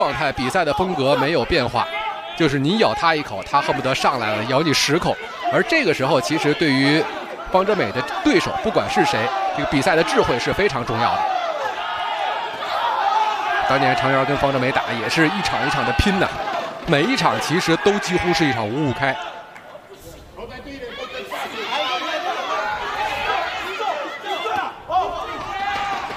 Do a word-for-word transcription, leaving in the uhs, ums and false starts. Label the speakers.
Speaker 1: 状态，比赛的风格没有变化，就是你咬他一口，他恨不得上来了咬你十口。而这个时候，其实对于方哲美的对手，不管是谁，这个比赛的智慧是非常重要的。当年常源跟方哲美打也是一场一场的拼呐，每一场其实都几乎是一场五五开。